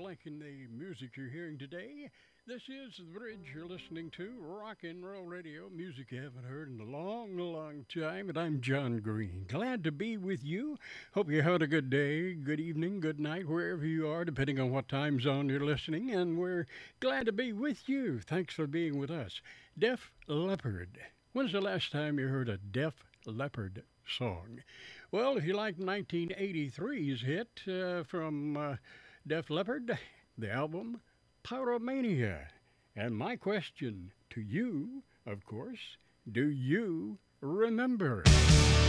liking the music you're hearing today, this is The Bridge you're listening to, rock and roll radio, music you haven't heard in a long, long time, and I'm John Green. Glad to be with you. Hope you had a good day, good evening, good night, wherever you are, depending on what time zone you're listening, and we're glad to be with you. Thanks for being with us. Def Leppard. When's the last time you heard a Def Leppard song? Well, if you like 1983's hit from Def Leppard, the album Pyromania. And my question to you, of course, do you remember?